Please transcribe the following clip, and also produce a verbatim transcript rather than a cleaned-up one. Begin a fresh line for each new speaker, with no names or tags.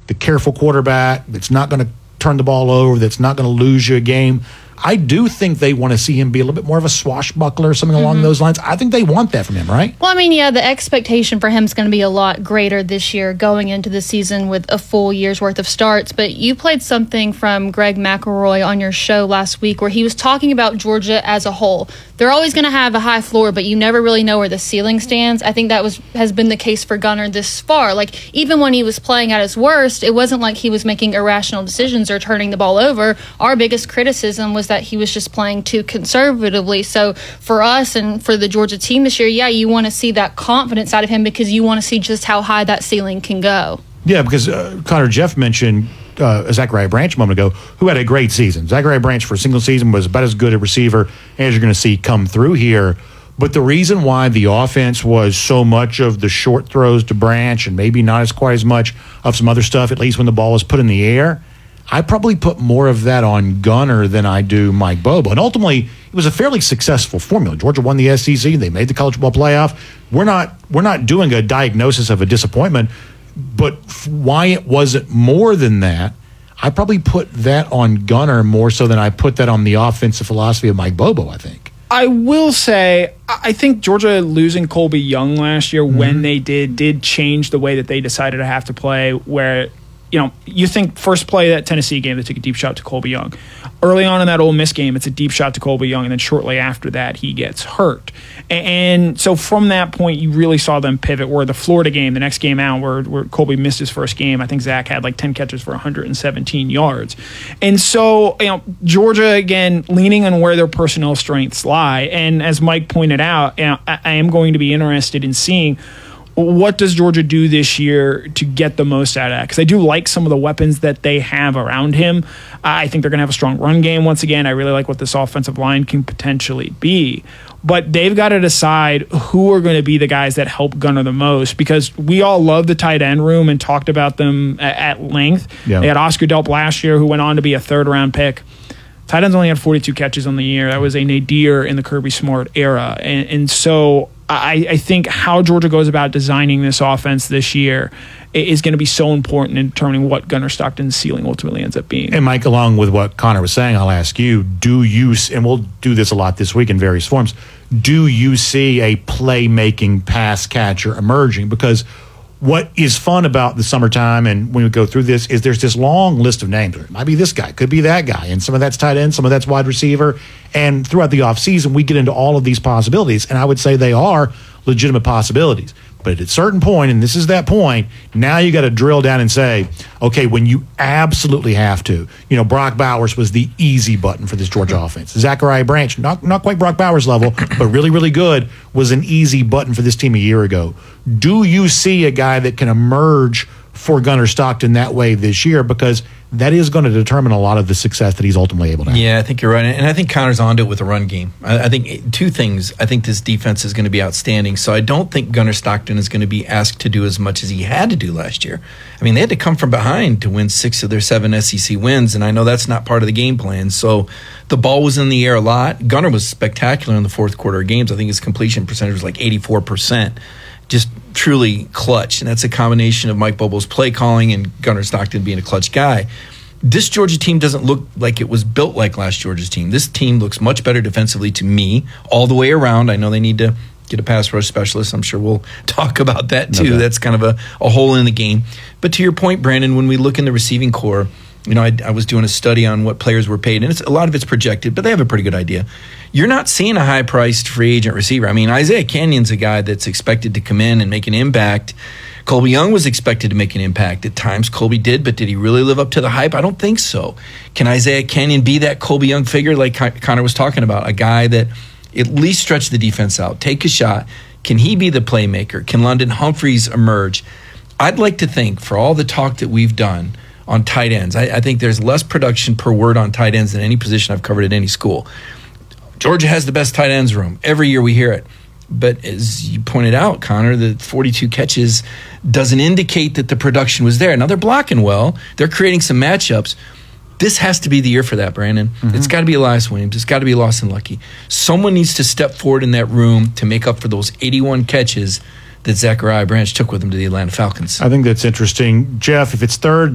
the careful quarterback that's not going to turn the ball over, that's not going to lose you a game. I do think they want to see him be a little bit more of a swashbuckler or something mm-hmm. along those lines. I think they want that from him, right?
Well, I mean, yeah, the expectation for him is going to be a lot greater this year going into the season with a full year's worth of starts. But you played something from Greg McElroy on your show last week where he was talking about Georgia as a whole. They're always going to have a high floor, but you never really know where the ceiling stands. I think that was has been the case for Gunnar this far. Like, even when he was playing at his worst, it wasn't like he was making irrational decisions or turning the ball over. Our biggest criticism was that he was just playing too conservatively. So for us and for the Georgia team this year, yeah, you want to see that confidence out of him because you want to see just how high that ceiling can go.
Yeah, because uh, Connor, Jeff mentioned uh, Zachariah Branch a moment ago, who had a great season. Zachariah Branch for a single season was about as good a receiver as you're going to see come through here. But the reason why the offense was so much of the short throws to Branch and maybe not as quite as much of some other stuff, at least when the ball was put in the air, I probably put more of that on Gunnar than I do Mike Bobo. And ultimately, it was a fairly successful formula. Georgia won the S E C. They made the college football playoff. We're not we're not doing a diagnosis of a disappointment, but why it wasn't more than that, I probably put that on Gunnar more so than I put that on the offensive philosophy of Mike Bobo, I think.
I will say, I think Georgia losing Colby Young last year mm-hmm. when they did, did change the way that they decided to have to play, where you know, you think first play of that Tennessee game, they took a deep shot to Colby Young. Early on in that Ole Miss game, it's a deep shot to Colby Young, and then shortly after that, he gets hurt. And so from that point, you really saw them pivot, where the Florida game, the next game out, where, where Colby missed his first game, I think Zach had like ten catches for one hundred seventeen yards. And so, you know, Georgia, again, leaning on where their personnel strengths lie. And as Mike pointed out, you know, I, I am going to be interested in seeing what does Georgia do this year to get the most out of that? Because I do like some of the weapons that they have around him. I think they're going to have a strong run game once again. I really like what this offensive line can potentially be. But they've got to decide who are going to be the guys that help Gunnar the most, because we all love the tight end room and talked about them at length. Yeah. They had Oscar Delp last year, who went on to be a third-round pick. Tight ends only had forty-two catches on the year. That was a nadir in the Kirby Smart era. And, and so I, I think how Georgia goes about designing this offense this year is going to be so important in determining what Gunnar Stockton's ceiling ultimately ends up being.
And Mike, along with what Connor was saying, I'll ask you, do you, and we'll do this a lot this week in various forms, do you see a playmaking pass catcher emerging? Because what is fun about the summertime and when we go through this is there's this long list of names. It might be this guy, could be that guy, and some of that's tight end, some of that's wide receiver. And throughout the offseason, we get into all of these possibilities, and I would say they are legitimate possibilities. But at a certain point, and this is that point, now you got to drill down and say, okay, when you absolutely have to, you know, Brock Bowers was the easy button for this Georgia offense. Zachariah Branch, not not quite Brock Bowers level, but really, really good, was an easy button for this team a year ago. Do you see a guy that can emerge for Gunnar Stockton that way this year? Because that is going to determine a lot of the success that he's ultimately able to have.
Yeah, I think you're right. And I think Connor's onto it with the run game. I, I think two things. I think this defense is going to be outstanding. So I don't think Gunnar Stockton is going to be asked to do as much as he had to do last year. I mean, they had to come from behind to win six of their seven S E C wins, and I know that's not part of the game plan. So the ball was in the air a lot. Gunnar was spectacular in the fourth quarter of games. I think his completion percentage was like eighty-four percent. Just truly clutch, and that's a combination of Mike Bobo's play calling and Gunnar Stockton being a clutch guy. This Georgia team doesn't look like it was built like last Georgia's team. This team looks much better defensively to me all the way around. I know they need to get a pass rush specialist. I'm sure we'll talk about that too. Okay. That's kind of a, a hole in the game. But to your point, Brandon, when we look in the receiving core, you know, I, I was doing a study on what players were paid, and it's a lot of it's projected, but they have a pretty good idea. You're not seeing a high-priced free agent receiver. I mean, Isaiah Canyon's a guy that's expected to come in and make an impact. Colby Young was expected to make an impact at times. Colby did, but did he really live up to the hype? I don't think so. Can Isaiah Canyon be that Colby Young figure like Connor was talking about, a guy that at least stretch the defense out, take a shot? Can he be the playmaker? Can London Humphreys emerge? I'd like to think, for all the talk that we've done on tight ends, I, I think there's less production per word on tight ends than any position I've covered at any school. Georgia has the best tight ends room. Every year we hear it. But as you pointed out, Connor, the forty-two catches doesn't indicate that the production was there. Now, they're blocking well. They're creating some matchups. This has to be the year for that, Brandon. Mm-hmm. It's got to be Elias Williams. It's got to be Lawson Lucky. Someone needs to step forward in that room to make up for those eighty-one catches that Zachariah Branch took with him to the Atlanta Falcons.
I think that's interesting. Jeff, if it's third